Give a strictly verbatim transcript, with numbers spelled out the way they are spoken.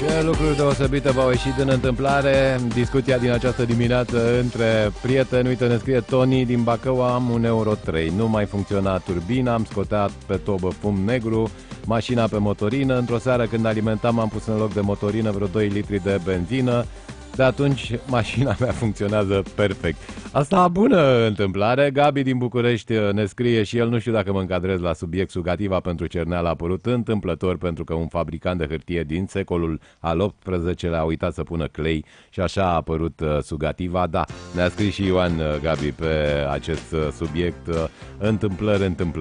Ce lucruri deosebite v-au ieșit în întâmplare. Discuția din această dimineață între prieteni. Uite, ne scrie Tony din Bacău: am un euro trei, nu mai funcționa turbina, am scotat pe tobă fum negru, mașina pe motorină. Într-o seară când alimentam am pus în loc de motorină vreo doi litri de benzină. De atunci mașina mea funcționează perfect. Asta bună întâmplare. Gabi din București ne scrie și el: nu știu dacă mă încadrez la subiect, sugativa pentru cerneală a apărut întâmplător pentru că un fabricant de hârtie din secolul al optsprezecelea a uitat să pună clei și așa a apărut uh, sugativa. Da, ne-a scris și Ioan, uh, Gabi, pe acest uh, subiect. Uh, întâmplări, întâmplări.